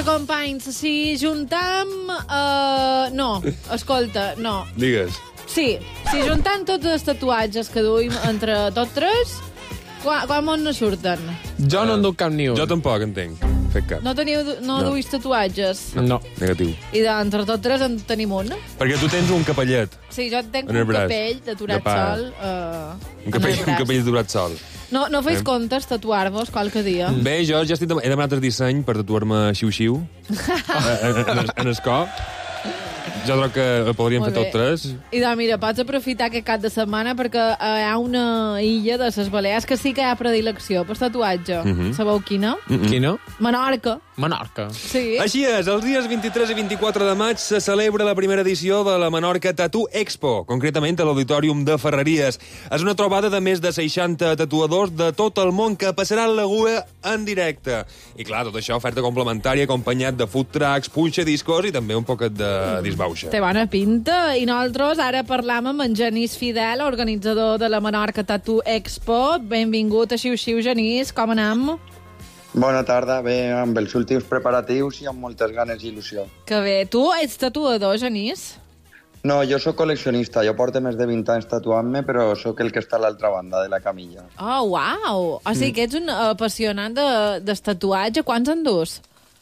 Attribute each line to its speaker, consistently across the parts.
Speaker 1: veure, companys, si juntam... No, escolta, no.
Speaker 2: Digues.
Speaker 1: Sí, si juntam tots els tatuatges que duim entre tots tres, quan mos ne surten?
Speaker 3: Jo no en duc cap ni un.
Speaker 2: Jo tampoc entenc. Fet cap.
Speaker 1: No duis tatuatges?
Speaker 3: No.
Speaker 2: Negatiu.
Speaker 1: I d'entre tots tres en tenim un?
Speaker 2: Perquè tu tens un capellet.
Speaker 1: Sí, jo tenc
Speaker 2: En el
Speaker 1: un
Speaker 2: braç.
Speaker 1: capell taturat
Speaker 2: De pa.
Speaker 1: sol.
Speaker 2: Un capell durat sol.
Speaker 1: No feis comptes tatuar-vos qualque dia?
Speaker 2: Bé, jo ja he demanat el disseny per tatuar-me xiu-xiu en el cop. Jo crec que el podríem fer
Speaker 1: Molt bé.
Speaker 2: tots tres.
Speaker 1: I doncs, mira, pots aprofitar aquest cap de setmana perquè hi ha una illa de les Balears que sí que hi ha predilecció per tatuatge. Sabeu quina?
Speaker 3: Quina?
Speaker 1: Menorca.
Speaker 3: Menorca.
Speaker 1: Sí.
Speaker 2: Així és, els dies 23 i 24 de maig se celebra la primera edició de la Menorca Tattoo Expo, concretament a l'Auditorium de Ferreries. És una trobada de més de 60 tatuadors de tot el món que passaran la GUE en directe. I clar, tot això oferta complementària acompanyat de food trucks, punxa discos i també un poquet de disbauxa.
Speaker 1: Té bona pinta. I nosaltres ara parlam amb en Genís Fidel, organitzador de la Menorca Tattoo Expo. Benvingut a Xiu-Xiu, Genís. Com anem?
Speaker 4: Bona tarda, bé, amb els últims preparatius i amb moltes ganes i il·lusió.
Speaker 1: Que bé. Tu ets tatuador, Genís?
Speaker 4: No, jo sóc col·leccionista, jo porto més de 20 anys tatuant-me, però sóc el que està a l'altra banda de la camilla.
Speaker 1: Oh, uau! O sigui que ets un apassionat del tatuatge. Quants en dus?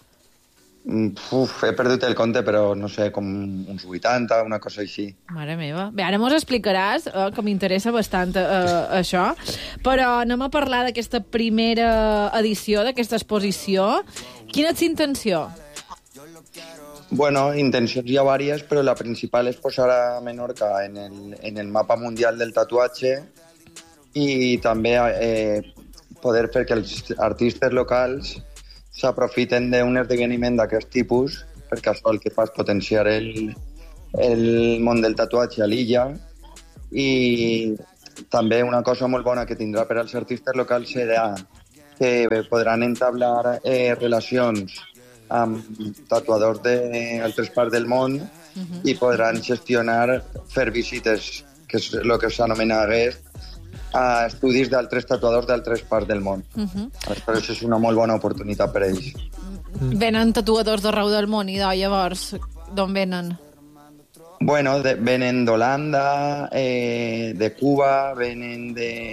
Speaker 4: He perdut el compte, però no sé, com uns 80, una cosa així.
Speaker 1: Mare meva. Bé, ara mos explicaràs, que m'interessa bastant això, però anem a parlar d'aquesta primera edició, d'aquesta exposició. Quina és l'intenció?
Speaker 4: Bueno, intencions hi ha diverses, però la principal és posar a Menorca en el mapa mundial del tatuatge i també poder fer que els artistes locals s'aprofiten d'un esdeveniment d'aquest tipus, perquè això el que fa és potenciar el món del tatuatge a l'illa, i també una cosa molt bona que tindrà per als artistes locals serà que podran entablar relacions amb tatuadors d'altres parts del món i podran gestionar, fer visites, que és el que s'anomena guest, a estudis d'altres tatuadors d'altres parts del món. Per això és una molt bona oportunitat per a ells.
Speaker 1: Venen tatuadors d'arreu del món, i llavors, d'on venen?
Speaker 4: Bueno, venen d'Holanda, de Cuba, venen de...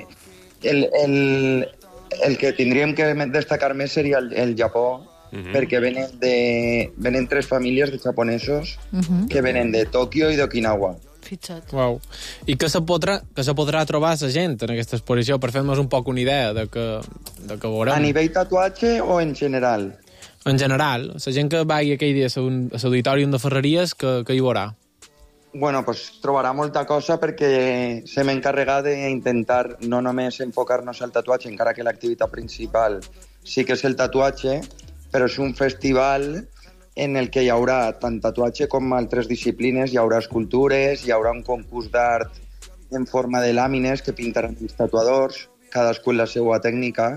Speaker 4: El que tindríem que destacar més seria el Japó, perquè venen 3 famílies de japonesos que venen de Tòquio i d'Okinawa.
Speaker 1: Fixa't.
Speaker 3: Uau. I què se podrà trobar la gent en aquesta exposició per fer-nos un poc una idea de què veurem?
Speaker 4: A nivell tatuatge o en general?
Speaker 3: En general, la gent que vagi aquell dia a l'Auditorium de Ferreries, que hi veurà?
Speaker 4: Bueno, pues trobarà molta cosa perquè s'hem encarregat d'intentar no només enfocar-nos al tatuatge, encara que l'activitat principal sí que és el tatuatge, però és un festival en el que hi haurà tant tatuatge com altres disciplines, hi haurà escultures, hi haurà un concurs d'art en forma de làmines que pintaran els tatuadors, cadascú en la seva tècnica.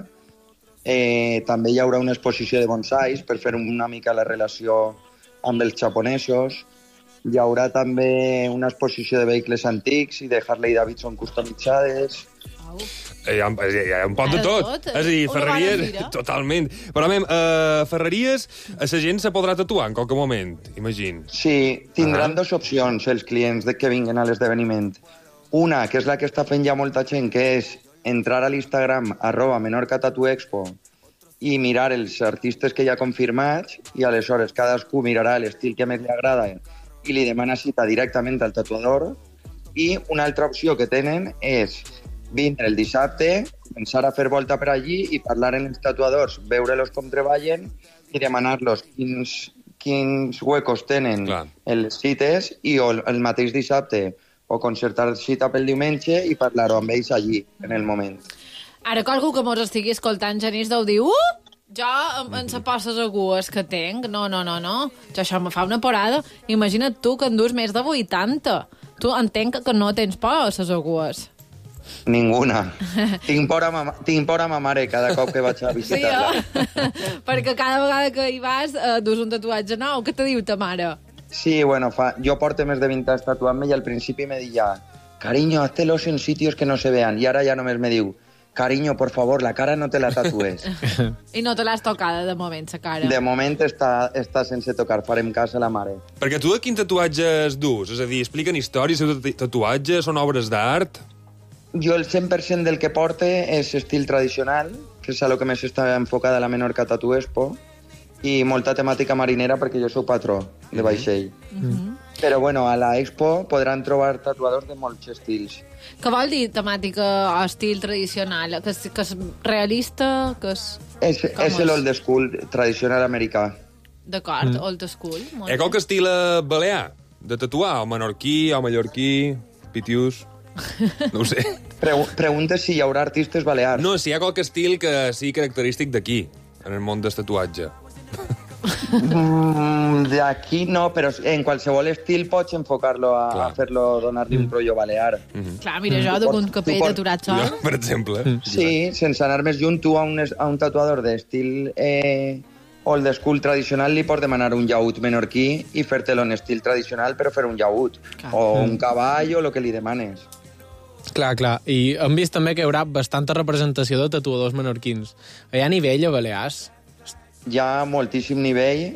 Speaker 4: També hi haurà una exposició de bonsais per fer una mica la relació amb els japonesos. Hi haurà també una exposició de vehicles antics i de Harley Davidson customitzades.
Speaker 2: Hi ha un pot de tot. És a dir, Ferreries... Totalment. Però, Ferreries, la gent se podrà tatuar en qualque moment, imagino.
Speaker 4: Sí, tindran 2 opcions els clients que vinguen a l'esdeveniment. Una, que és la que està fent ja molta gent, que és entrar a l'Instagram @menorcatattooexpo i mirar els artistes que hi ha confirmats i aleshores cadascú mirarà l'estil que més li agrada i li demana cita directament al tatuador. I una altra opció que tenen és vindre el dissabte, començar a fer volta per allí i parlar amb els tatuadors, veure-los com treballen i demanar-los quins huecos tenen les cites i el mateix dissabte o concertar cita pel diumenge i parlar-ho amb ells allí, en el moment.
Speaker 1: Ara que algú que mos estigui escoltant, Genís, deu dir jo en sa posses agues que tenc, no. Jo això me fa una porada. Imagina't tu que en dus més de 80. Tu entenc que no tens por a ses agues.
Speaker 4: Ninguna. Tinc por a ma mare cada cop que vaig a visitar-la.
Speaker 1: Sí, perquè cada vegada que hi vas dus un tatuatge nou. Què te diu ta mare?
Speaker 4: Sí, bueno, jo porto més de 20 anys tatuant-me i al principi me deia, cariño, háztelos en sitios que no se vean. I ara ja només me diu, cariño, por favor, la cara no te la tatues.
Speaker 1: I no te l'has tocada, de moment, la cara.
Speaker 4: De moment està sense tocar, farem cas a la mare.
Speaker 2: Perquè tu de quins tatuatges dus? És a dir, expliquen històries, tatuatges, són obres d'art?
Speaker 4: Jo el 100% del que porte és estil tradicional, que és a lo que més està enfocada la Menorca Tattoo Expo, i molta temàtica marinera perquè jo sóc patró de vaixell. Però bueno, a la Expo podran trobar tatuadors de molts estils.
Speaker 1: Què vol dir temàtica o estil tradicional? Que és realista? Que
Speaker 4: És l'old school tradicional americà.
Speaker 1: D'acord, old school.
Speaker 2: Hi ha qualque estil balear de tatuar? O menorquí, o mallorquí, pitius... No ho sé.
Speaker 4: Pregunta si hi haurà artistes balears.
Speaker 2: No, si hi ha qualque estil que sigui característic d'aquí, en el món del tatuatge.
Speaker 4: D'aquí no, però en qualsevol estil pots enfocar-lo a fer-lo, donar-li un rotllo balear.
Speaker 1: Clar, mira, jo duc un capell aturat sol.
Speaker 2: Jo, per exemple.
Speaker 4: Sí, sense anar més lluny, tu a un tatuador d'estil old school tradicional li pots demanar un llaüt menorquí i fer-te-lo en estil tradicional, però fer un llaüt. O un cavall o el que li demanes.
Speaker 3: Clar. I hem vist també que hi haurà bastanta representació de tatuadors menorquins. Hi ha nivell a Balears?
Speaker 4: Hi ha moltíssim nivell.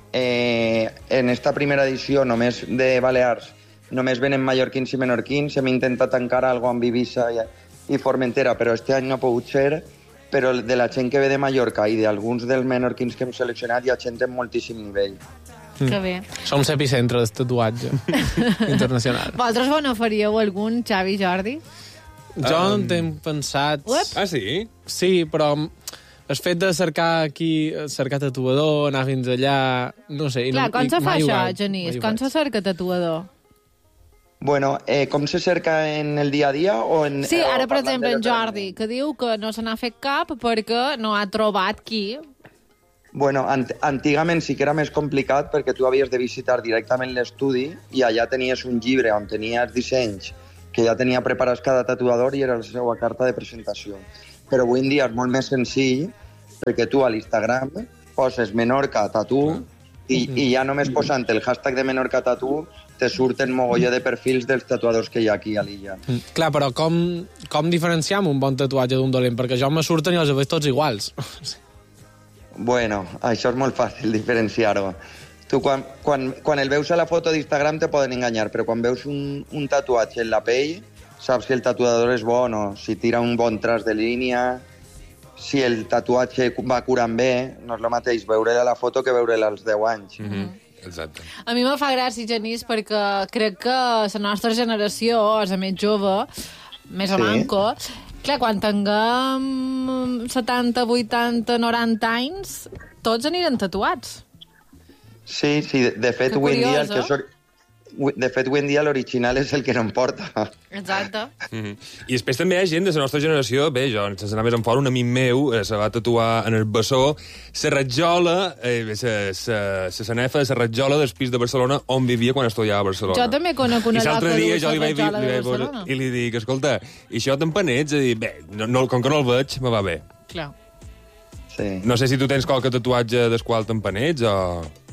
Speaker 4: En esta primera edició només de Balears només venen mallorquins i menorquins. Hem intentat encara alguna cosa amb Eivissa i Formentera, però este any no ha pogut ser. Però de la gent que ve de Mallorca i d'alguns dels menorquins que hem seleccionat hi ha gent amb moltíssim nivell.
Speaker 1: Que bé.
Speaker 3: Som l'epicentre del tatuatge internacional.
Speaker 1: Vosaltres vos n'oferíeu algun, Xavi, Jordi?
Speaker 3: Jo en tinc pensat...
Speaker 2: Ah, sí?
Speaker 3: Sí, però el fet de cercar aquí, cercar tatuador, anar fins allà... No sé...
Speaker 1: Clar, com se fa això, Genís? Com se
Speaker 3: cerca?
Speaker 1: cerca tatuador?
Speaker 4: Bueno, com se cerca en el dia a dia o en...
Speaker 1: Sí, ara, per
Speaker 4: parlant
Speaker 1: exemple,
Speaker 4: de
Speaker 1: en Jordi, que diu que no se n'ha fet cap perquè no ha trobat qui...
Speaker 4: Bueno, antigament sí que era més complicat perquè tu havies de visitar directament l'estudi i allà tenies un llibre on tenies dissenys que ja tenia preparats cada tatuador i era la seva carta de presentació. Però avui en dia és molt més senzill perquè tu a l'Instagram poses Menorca Tattoo i ja només posant el hashtag de Menorca Tattoo te surten mogolló de perfils dels tatuadors que hi ha aquí a l'illa.
Speaker 3: Clar, però com diferenciam un bon tatuatge d'un dolent? Perquè jo me surten i els veig tots iguals.
Speaker 4: Bueno, això és molt fàcil diferenciar-ho. Tu quan el veus a la foto d'Instagram te poden enganyar, però quan veus un tatuatge en la pell saps si el tatuador és bon o si tira un bon traç de línia, si el tatuatge va curant bé. No és el mateix veure-la a la foto que veure-la als 10 anys.
Speaker 2: Exacte.
Speaker 1: A mi me fa gràcia, Genís, perquè crec que la nostra generació, és a més jove, més o manco, clar, quan tinguem 70, 80, 90 anys, tots aniran tatuats.
Speaker 4: Sí, de fet,
Speaker 1: Que
Speaker 4: avui en dia...
Speaker 1: curiós,
Speaker 4: De fet, avui en dia l'original és el que no em porta.
Speaker 1: Exacte.
Speaker 2: I després també hi ha gent de la nostra generació, bé, jo, sense anar més en fora, un amic meu se va tatuar en el bessó la ratjola, la sanefa de la ratjola del pis de Barcelona on vivia quan estudiava a Barcelona.
Speaker 1: Jo també conec una
Speaker 2: I l'altre
Speaker 1: lloca
Speaker 2: dia
Speaker 1: duu
Speaker 2: jo li
Speaker 1: la
Speaker 2: vaig dir,
Speaker 1: ratjola de Barcelona.
Speaker 2: i li dic, escolta, i això t'empanets? I bé, com que no el veig, me va bé.
Speaker 1: Clar.
Speaker 4: Sí.
Speaker 2: No sé si tu tens qualque tatuatge del qual t'empanets o...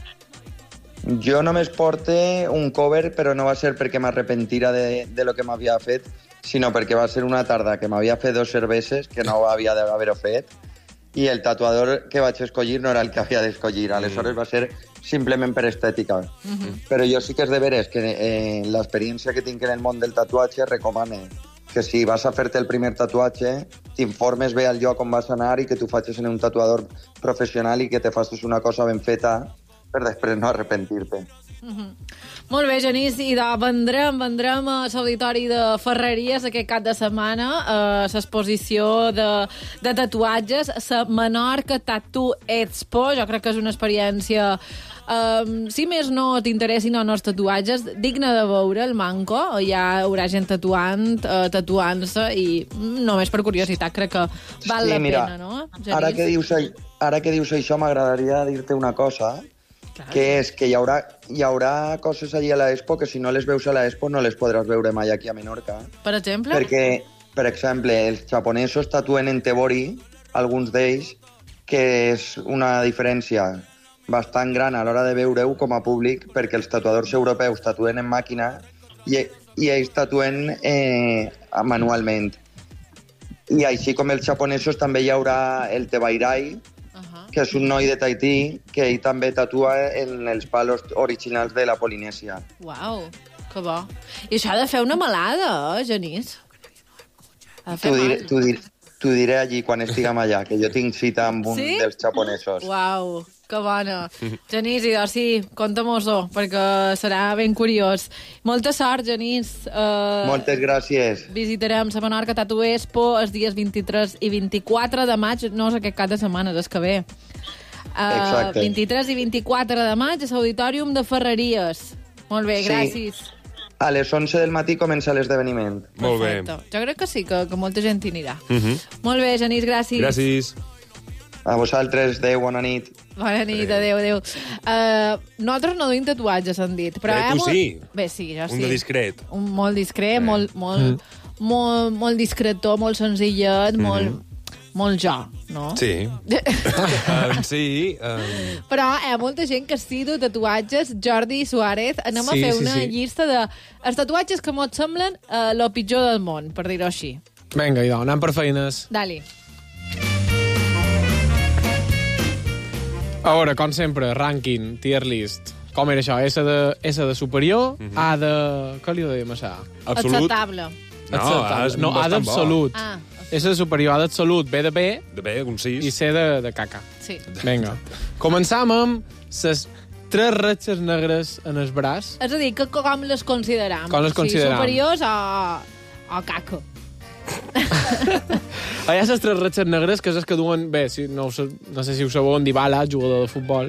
Speaker 4: Jo només porte un cover, però no va ser perquè m'arrepentira de lo que m'havia fet, sinó perquè va ser una tarda que m'havia fet 2 cerveses, que no havia d'haver-ho fet, i el tatuador que vaig escollir no era el que havia d'escollir. Aleshores va ser simplement per estètica. Però jo sí que és de veres que l'experiència que tinc en el món del tatuatge recomane que si vas a fer-te el primer tatuatge t'informes bé al lloc on vas anar i que tu facis en un tatuador professional i que te facis una cosa ben feta per després no arrepentir-te.
Speaker 1: Molt bé, Genís, i vendrem a l'auditori de Ferreries aquest cap de setmana a l'exposició de tatuatges, la Menorca Tattoo Expo. Jo crec que és una experiència, si més no t'interessin o no els tatuatges, digna de veure el manco. Ja haurà gent tatuant-se i només per curiositat crec que val la pena, no, Genís?
Speaker 4: Ara que dius això m'agradaria dir-te una cosa, que és que hi haurà coses allí a l'Expo que si no les veus a l'Expo no les podràs veure mai aquí a Menorca.
Speaker 1: Per exemple?
Speaker 4: Perquè, per exemple, els japonesos tatuen en tebori, alguns d'ells, que és una diferència bastant gran a l'hora de veure-ho com a públic, perquè els tatuadors europeus tatuen en màquina i ells tatuen manualment. I així com els japonesos també hi haurà el Tebairai, que és un noi de Tahití, que ell també tatua en els palos originals de la Polinèsia.
Speaker 1: Uau, que bo. I això ha de fer una malada, Genís? Ha de fer mal.
Speaker 4: T'ho diré allí quan estiguem allà, que jo tinc cita amb un dels japonesos.
Speaker 1: Uau, que bona. Genís, i sí, compta-mos-ho, perquè serà ben curiós. Molta sort, Genís.
Speaker 4: Moltes gràcies.
Speaker 1: Visitarem la Menorca Tattoo Expo els dies 23 i 24 de maig. No és aquest cap de setmana, és que ve.
Speaker 4: Exacte.
Speaker 1: 23 i 24 de maig a l'Auditorium de Ferreries. Molt bé, gràcies.
Speaker 4: A les 11 del matí comença l'esdeveniment.
Speaker 2: Molt bé.
Speaker 1: Jo crec que sí, que molta gent hi anirà. Molt bé, Genís, gràcies.
Speaker 2: Gràcies.
Speaker 4: A vosaltres, adéu, bona nit.
Speaker 1: Bona nit, adéu. Nosaltres no duim tatuatges, han dit. Però
Speaker 2: tu sí.
Speaker 1: Bé, sí, jo sí.
Speaker 2: Un de discret.
Speaker 1: Un molt discret, molt discretó, molt senzillet, molt jo, no?
Speaker 2: Sí. Sí.
Speaker 1: Però hi ha molta gent que sí du tatuatges. Jordi Suárez, anem a fer una llista de els tatuatges que mos semblen lo pitjor del món, per dir-ho així.
Speaker 3: Vinga, idò, anem per feines.
Speaker 1: Dali.
Speaker 3: A veure, com sempre, rànquing, tier list. Com era això? S de superior, A de... Què li dèiem, això?
Speaker 2: Absolut.
Speaker 1: Acceptable.
Speaker 3: No, A d'absolut.
Speaker 1: Ah,
Speaker 3: S de superior, A d'absolut, B de B...
Speaker 2: De B, un 6.
Speaker 3: I C de caca.
Speaker 1: sí.
Speaker 3: Vinga. Començam amb les 3 ratxes negres en el braç.
Speaker 1: És a dir, que com les consideram?
Speaker 3: Com les consideram?
Speaker 1: Superiors o caca?
Speaker 3: Hi ha les 3 ratxes negres, que és les que duen... Bé, no sé si ho sabeu, en Dybala, jugador de futbol.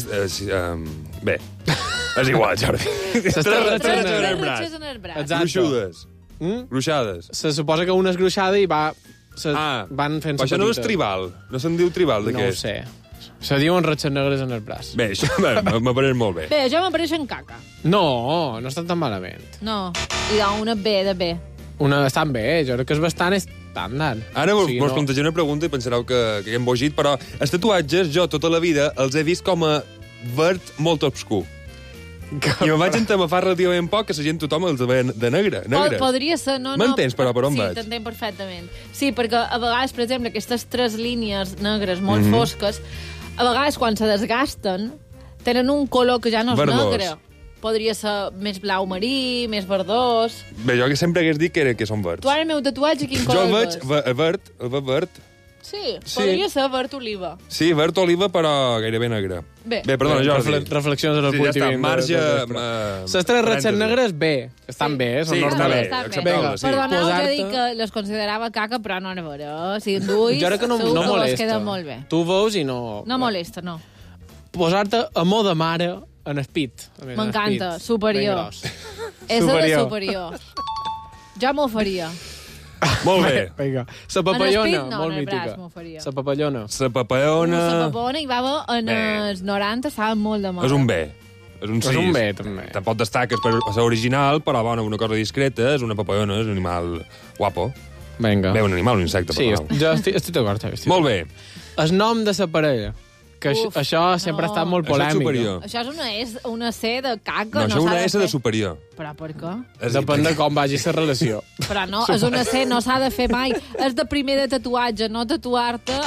Speaker 2: Bé, és igual, Jordi.
Speaker 3: Les 3 ratxes
Speaker 1: Tres
Speaker 3: negres.
Speaker 1: ratxes en el braç.
Speaker 3: Exacte.
Speaker 2: Gruixudes. Gruixades.
Speaker 3: Se suposa que una és gruixada i van fent-se
Speaker 2: això no és tribal. No se'n diu tribal,
Speaker 3: No ho
Speaker 2: d'aquest.
Speaker 3: sé. Se diuen ratxes negres en el braç.
Speaker 2: Bé, això m'ha parlat molt bé.
Speaker 1: Bé, jo m'apareixen caca.
Speaker 3: No estan tan malament.
Speaker 1: No, i una B de B.
Speaker 3: Estan bé, jo crec que és bastant estàndard.
Speaker 2: Ara vos plantejaré una pregunta i pensareu que hem bogit, però els tatuatges jo tota la vida els he vist com a verd molt obscur. I me vaig entamafar relativament poc que la gent tothom els ve de negre.
Speaker 1: Podria ser, no.
Speaker 2: M'entens, però, per on
Speaker 1: sí,
Speaker 2: vaig?
Speaker 1: Sí, t'entenc perfectament. Sí, perquè a vegades, per exemple, aquestes 3 línies negres molt fosques, a vegades, quan se desgasten, tenen un color que ja no és
Speaker 2: Verdós.
Speaker 1: negre. Podria ser més blau marí, més verdós.
Speaker 2: Bé, jo que sempre hagués dit que són verds.
Speaker 1: Tu ara el meu tatuatge, quin
Speaker 2: Jo
Speaker 1: color
Speaker 2: el
Speaker 1: ves?
Speaker 2: veig verd.
Speaker 1: Sí, podria ser verd oliva.
Speaker 2: Sí, verd oliva, però gairebé negre.
Speaker 1: Bé.
Speaker 2: Perdona, Jordi.
Speaker 3: Reflexions en el
Speaker 2: Sí,
Speaker 3: punt
Speaker 2: ja està, marge...
Speaker 3: Les 3 ratxes negres, bé. Estan bé, són
Speaker 2: Sí, està
Speaker 3: normals.
Speaker 2: bé,
Speaker 1: Està
Speaker 2: acceptable, sí.
Speaker 1: Perdoneu que
Speaker 3: Posar-te-
Speaker 1: dic que les considerava caca, però no era vera. Si en duis,
Speaker 3: Jo crec que no
Speaker 1: segur que vos
Speaker 3: molesta.
Speaker 1: queda molt bé.
Speaker 3: Tu veus i no...
Speaker 1: No molesta, no.
Speaker 3: Posar-te a mo de mare en el pit.
Speaker 1: M'encanta, superior. És de superior. Jo m'ho faria.
Speaker 2: Molt bé.
Speaker 3: Vinga. La
Speaker 1: En
Speaker 3: papallona,
Speaker 1: el pit no,
Speaker 3: molt
Speaker 1: en el braç
Speaker 3: mítica.
Speaker 1: m'ho faria.
Speaker 3: La papallona.
Speaker 2: La papallona...
Speaker 1: La papona hi va haver en els 90, saben molt de mal.
Speaker 2: És un B. És un 6.
Speaker 3: És un B, també.
Speaker 2: Tampoc destaques per ser original, però bona, una cosa discreta, és una papallona, és un animal guapo.
Speaker 3: Vinga.
Speaker 2: Bé, un animal, un insecte,
Speaker 3: Sí,
Speaker 2: però no.
Speaker 3: jo estic d'acord.
Speaker 2: Molt bé.
Speaker 3: El nom de la parella, que això sempre ha estat molt
Speaker 2: Això és
Speaker 3: polèmic.
Speaker 2: superior.
Speaker 1: Això és una C de caca.
Speaker 2: No, això és
Speaker 1: s'ha
Speaker 2: una
Speaker 1: de
Speaker 2: S de
Speaker 1: fer.
Speaker 2: superior.
Speaker 1: Però per què?
Speaker 3: Depèn de com vagi la relació.
Speaker 1: Però no, és una C, no s'ha de fer mai. És de primer de tatuatge, no tatuar-te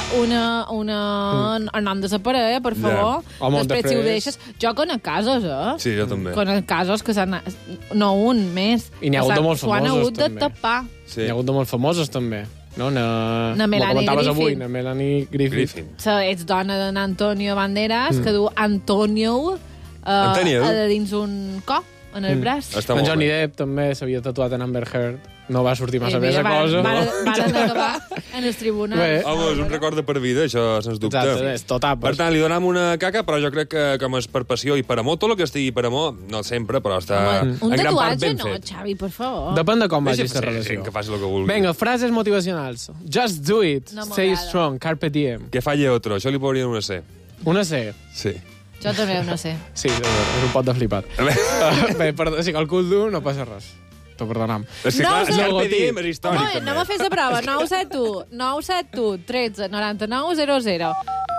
Speaker 1: el nom de la parella, per favor.
Speaker 3: Ja. Home,
Speaker 1: Després, si ho
Speaker 3: després-
Speaker 1: deixes... Jo conec casos,
Speaker 2: Sí, jo també.
Speaker 1: Conec casos que s'han... No un, més.
Speaker 3: I n'hi ha hagut de molt
Speaker 1: S'ho han
Speaker 3: famosos,
Speaker 1: hagut de
Speaker 3: també.
Speaker 1: tapar.
Speaker 2: Sí.
Speaker 3: N'hi ha hagut de molt famosos, també. No,
Speaker 1: Na
Speaker 3: m'ho
Speaker 1: Melanie
Speaker 3: comentaves
Speaker 1: Griffin.
Speaker 3: avui, na Melanie Griffin.
Speaker 1: Ets dona d'en Antonio Banderas, que du Antonio,
Speaker 2: Antonio?
Speaker 1: a dins un cop, en el braç.
Speaker 2: Està
Speaker 3: En
Speaker 2: molt
Speaker 3: Johnny
Speaker 2: bé.
Speaker 3: Depp també s'havia tatuat en Amber Heard. No va sortir massa bé
Speaker 1: mira,
Speaker 3: la cosa.
Speaker 1: Varen acabar en els tribunals.
Speaker 3: Bé.
Speaker 2: Home, és un record de per vida, això, sens dubte.
Speaker 3: Exacte, és tot apes.
Speaker 2: Per tant, li donam una caca, però jo crec que com és per passió i per amor, tot el que estigui per amor, no sempre, però està
Speaker 1: Un
Speaker 2: en gran part
Speaker 1: tatuatge
Speaker 2: ben
Speaker 1: no,
Speaker 2: fet.
Speaker 1: Xavi, per favor.
Speaker 3: Depèn de com vagi
Speaker 2: Deixa
Speaker 3: la
Speaker 2: ser,
Speaker 3: relació.
Speaker 2: que faci el que vulgui.
Speaker 3: Vinga, frases motivacionals. Just do it.
Speaker 1: No
Speaker 3: Stay
Speaker 1: m'agrada.
Speaker 3: strong. Carpe diem.
Speaker 2: Que falle otro, això li podríem una C.
Speaker 3: Una C.
Speaker 2: Sí.
Speaker 1: Jo també no sé.
Speaker 3: Sí, és un pot de flipat.
Speaker 2: A veure,
Speaker 3: Bé, perdó, si qualcú el du, no passa res. T'ho perdonam.
Speaker 2: és que
Speaker 1: No
Speaker 2: clar,
Speaker 1: ho sé.
Speaker 2: és carpe
Speaker 3: Logotip.
Speaker 2: diem, és històric,
Speaker 1: Home, no me fes de prova. 971 13 99 00.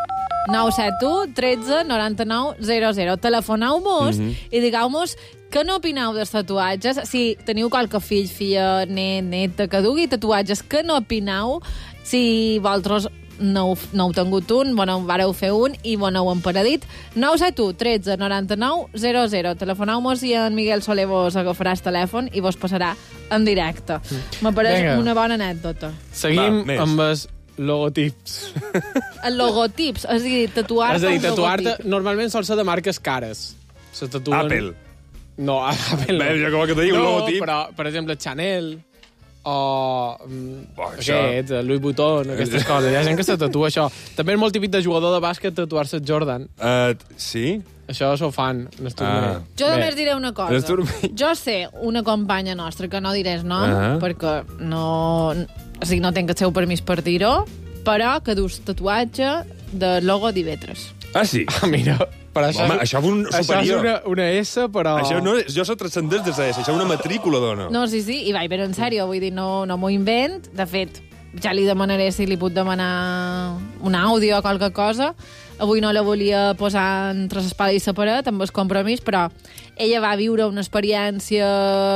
Speaker 1: 971 13 99 00. Telefoneu-mos i digueu-mos què n'opineu dels tatuatges. Si teniu qualque fill, filla, net, neta, que dugui tatuatges, què n'opineu? Si vosaltres no heu tingut un, vareu fer un i ho emparadit. 971 13 99 00. Telefoneu-mos i en Miguel Soler vos agafarà el telèfon i vos passarà en directe. M'apareix una bona anècdota.
Speaker 3: Seguim amb els logotips.
Speaker 1: Els logotips, és a dir, tatuar-te un logotip.
Speaker 3: Normalment sol ser de marques cares. Se tatuen...
Speaker 2: Apple.
Speaker 3: No, Apple no.
Speaker 2: Jo com que te dic, un logotip.
Speaker 3: Però, per exemple, Chanel o
Speaker 2: això.
Speaker 3: Louis Vuitton, aquestes coses. Hi ha gent que se tatua això. També és molt típic de jugador de bàsquet tatuar-se Jordan.
Speaker 2: Sí?
Speaker 3: Això s'ho fan.
Speaker 1: Jo només diré una cosa. Jo sé una companya nostra, que no diré el nom, perquè no... O sigui, no tenc el seu permís per dir-ho, però que dus tatuatge de logo d'Ivetres.
Speaker 2: Ah, sí?
Speaker 3: Mira...
Speaker 2: Home, això és un superior.
Speaker 3: Això és una S, però...
Speaker 2: Això no, jo soc transcendent de la S, això és una matrícula, dona.
Speaker 1: No, sí, i vaig veure en sèrio, vull dir, no m'ho invent. De fet, ja li demanaré si li puc demanar un àudio o qualque cosa. Avui no la volia posar entre l'espada i la paret, amb el compromís, però ella va viure una experiència,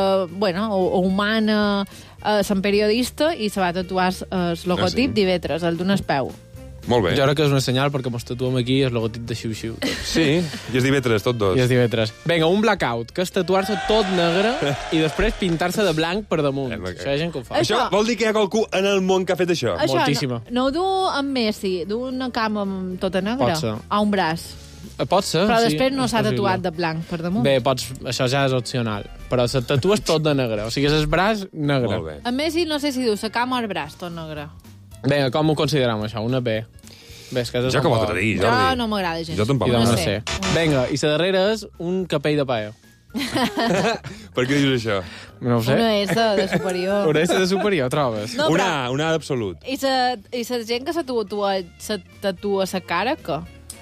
Speaker 1: humana, sent periodista, i se va tatuar el logotip d'Ivetres, el d'un espeu.
Speaker 2: Molt bé.
Speaker 3: Jo crec que és una senyal perquè mos tatuem aquí el logotip de Xiu-Xiu.
Speaker 2: Sí, i és d'Ivetres, tot dos.
Speaker 3: I és d'Ivetres. Vinga, un blackout, que és tatuar-se tot negre i després pintar-se de blanc per damunt. Això hi ha gent que ho fa.
Speaker 2: Això vol dir que hi ha qualcú en el món que ha fet això?
Speaker 3: Moltíssima.
Speaker 1: No ho du amb Messi, du una cama tota negra.
Speaker 3: Pot ser.
Speaker 1: A un braç.
Speaker 3: Pot ser,
Speaker 1: però després no s'ha tatuat de blanc per damunt.
Speaker 3: Bé, això ja és opcional. Però se tatues tot de negre. O sigui, és el braç negre.
Speaker 2: Molt bé.
Speaker 1: A Messi no sé si du la cama o el braç tot negre.
Speaker 3: Vinga, com ho considerem, això? Una B. Bé, és que
Speaker 2: jo com ho t'ho dir, Jordi.
Speaker 1: Jo no m'agrada gens.
Speaker 2: Jo tampoc.
Speaker 3: No sé. Vinga, i la darrera és un capell de paella.
Speaker 2: Per què dius això?
Speaker 3: No ho sé.
Speaker 1: Una S de superior.
Speaker 3: Una S de superior, trobes?
Speaker 1: No,
Speaker 2: una d'absolut.
Speaker 1: I la gent que se tatua la cara, què?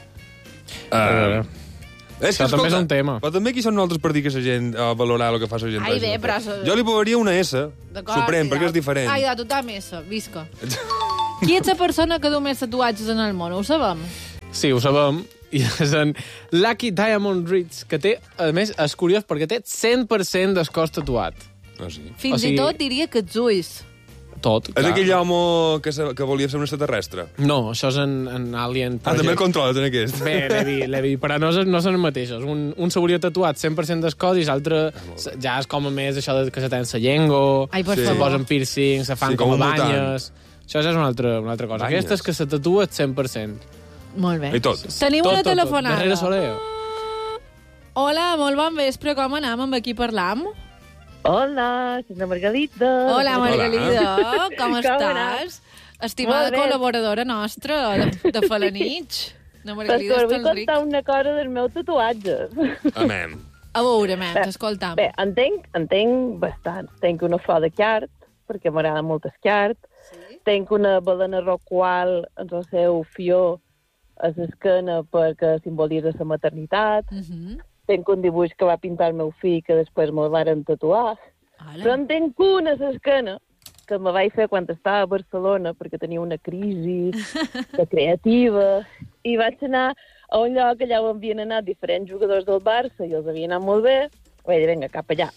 Speaker 3: Això també és un tema.
Speaker 2: Però també aquí som nosaltres per dir que la gent valorar el que fa la gent.
Speaker 1: Ai, bé, però...
Speaker 2: Jo li posaria una S, suprem, perquè és diferent.
Speaker 1: Ai, de total S, visca. Qui és la persona que du més tatuatges en el món? Ho sabem?
Speaker 3: Sí, ho sabem. I és en Lucky Diamond Ritz, que té, a més, és curiós perquè té 100% del cos tatuat.
Speaker 2: Ah, sí?
Speaker 1: Fins i tot diria que els ulls.
Speaker 3: Tot, clar.
Speaker 2: És aquell home que volia ser un extraterrestre?
Speaker 3: No, això és en Alien Project.
Speaker 2: També el controles, en aquest.
Speaker 3: Bé, l'he vist, però no són els mateixos. Un s'hauria tatuat 100% del cos i l'altre ja és com a més això que se tenen la llengua, se posen piercing, se fan com a banyes... Això ja és una altra cosa. Aquesta és que se tatua 100%.
Speaker 1: Molt bé.
Speaker 2: I tot.
Speaker 1: Tenim una telefonada.
Speaker 3: Darrere Soler.
Speaker 1: Hola, molt bon vespre. Com anem? Amb qui parlam?
Speaker 5: Hola, soc la Margalida.
Speaker 1: Hola, Margalida. Com estàs? Estimada col·laboradora nostra de Falanich. La Margalida
Speaker 5: Escolta, vull contar una cosa del meu tatuatge.
Speaker 2: Amém.
Speaker 1: A veure, t'escoltam.
Speaker 5: Bé, entenc bastant. Tenc una flor de cart, perquè m'agrada molt el cart. Tenc una balena roqual en el seu fió a l'esquena perquè simbolitza la maternitat. Tenc un dibuix que va pintar el meu fill que després me'l varen tatuar. Però en tenc una a l'esquena que me vaig fer quan estava a Barcelona perquè tenia una crisi de creativa i vaig anar a un lloc allà on havien anat diferents jugadors del Barça i els havia anat molt bé. Vaig dir, vinga, cap allà.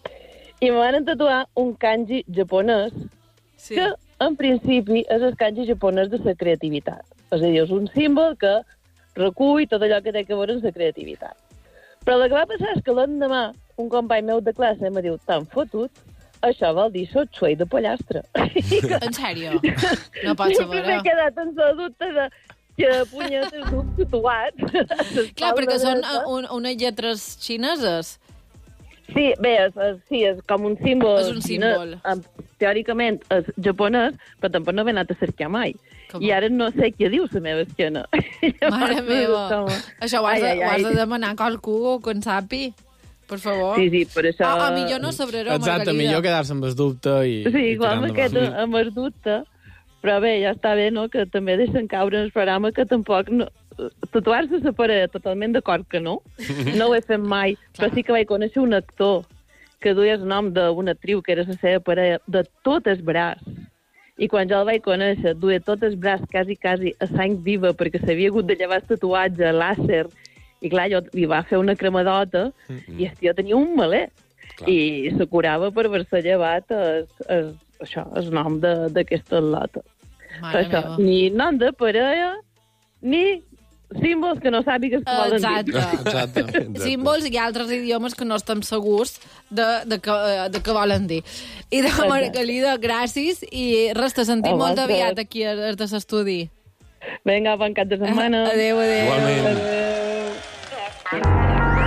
Speaker 5: I me van tatuar un kanji japonès que en principi és el kanji japonès de la creativitat. És a dir, és un símbol que recull tot allò que té a veure amb la creativitat. Però el que va passar és que l'endemà un company meu de classe em diu, t'han fotut? Això vol dir sot xuei de pollastre.
Speaker 1: En sèrio? No pot ser vera.
Speaker 5: I m'he quedat en la dubte de que punyetes duc tatuat.
Speaker 1: Clar, perquè són unes lletres xineses.
Speaker 5: Sí, bé, és com un símbol.
Speaker 1: És un símbol.
Speaker 5: Teòricament és japonès, però tampoc no he anat a cercar mai. I ara no sé què diu la meva esquena.
Speaker 1: Mare meva. Això ho has de demanar a qualcú que en sapi. Per favor.
Speaker 5: Sí, per això...
Speaker 1: A millor no sabré, Margalida.
Speaker 3: Exacte, millor quedar-se amb el dubte i...
Speaker 5: Sí, igual amb el dubte. Però bé, ja està bé, no?, que també deixen caure en el programa que tampoc... Tatuar-se la paret, totalment d'acord que no. No ho he fet mai, però sí que vaig conèixer un actor que duia el nom d'una actriu que era la seva paret de tot el braç. I quan jo el vaig conèixer, duia tot el braç quasi a sang viva perquè s'havia hagut de llevar el tatuatge làser. I clar, jo li va fer una cremadota i el tio tenia un maler. I se curava per haver-se llevat el nom d'aquesta atleta. Això, ni nom de parella, ni símbols que no sàpigues que volen dir.
Speaker 3: Exacte.
Speaker 1: Símbols i altres idiomes que no estem segurs de què volen dir. I de Margalida, gràcies, i res, te sentim molt aviat aquí a l'estudi.
Speaker 5: Vinga, bon cap de setmana.
Speaker 1: Adéu.
Speaker 2: Igualment.
Speaker 5: Adéu.